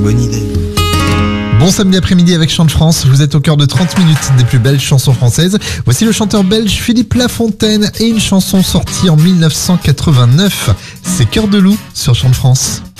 bonne idée. Bon samedi après-midi avec Chant de France, vous êtes au cœur de 30 minutes des plus belles chansons françaises. Voici le chanteur belge Philippe Lafontaine et une chanson sortie en 1989. C'est Cœur de loup sur Chant de France.